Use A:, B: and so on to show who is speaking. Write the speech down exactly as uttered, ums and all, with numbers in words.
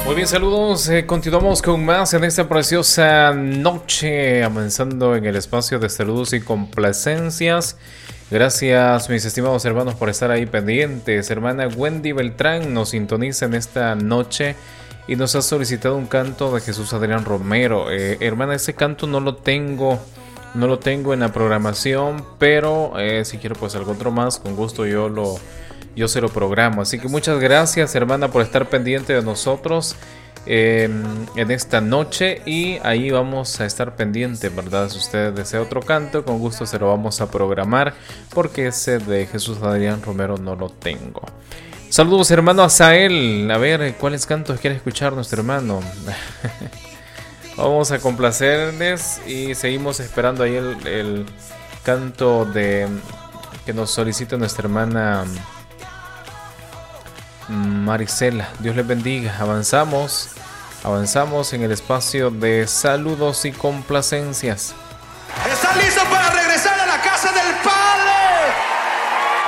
A: Muy bien, saludos. Eh, continuamos con más en esta preciosa noche, avanzando en el espacio de saludos y complacencias. Gracias, mis estimados hermanos, por estar ahí pendientes. Hermana Wendy Beltrán nos sintoniza en esta noche y nos ha solicitado un canto de Jesús Adrián Romero. Eh, hermana, ese canto no lo tengo, no lo tengo en la programación, pero eh, si quiero pues algo otro más, con gusto yo lo... yo se lo programo. Así que muchas gracias, hermana, por estar pendiente de nosotros eh, en esta noche. Y ahí vamos a estar pendiente, ¿verdad? Si usted desea otro canto, con gusto se lo vamos a programar, porque ese de Jesús Adrián Romero no lo tengo. Saludos, hermano Azael. A ver, ¿cuáles cantos quiere escuchar nuestro hermano? Vamos a complacerles y seguimos esperando ahí el, el canto de que nos solicita nuestra hermana Marisela. Dios les bendiga. Avanzamos, avanzamos en el espacio de saludos y complacencias.
B: ¿Están listos para